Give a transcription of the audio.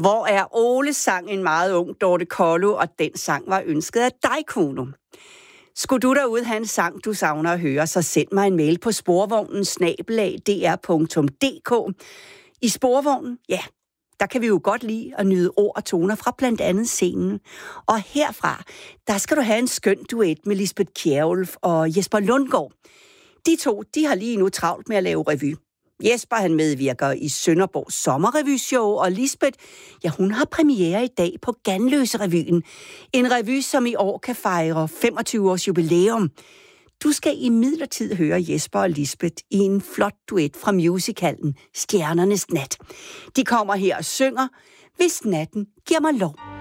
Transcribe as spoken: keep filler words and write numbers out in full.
Hvor er Ole sang en meget ung Dorte Kollo, og den sang var ønsket af dig, Kuno. Skulle du derude have en sang, du savner at høre, så send mig en mail på sporvognen snabel-a d r punktum d k. I Sporvognen, ja, der kan vi jo godt lide at nyde ord og toner fra blandt andet scenen. Og herfra, der skal du have en skøn duet med Lisbeth Kjærulf og Jesper Lundgaard. De to, de har lige nu travlt med at lave revy. Jesper, han medvirker i Sønderborgs sommerrevyshow, og Lisbeth, ja, hun har premiere i dag på Ganløse-revyen. En revy, som i år kan fejre femogtyve års jubilæum. Du skal imidlertid høre Jesper og Lisbeth i en flot duet fra musicalen Stjernernes Nat. De kommer her og synger, Hvis natten giver mig lov.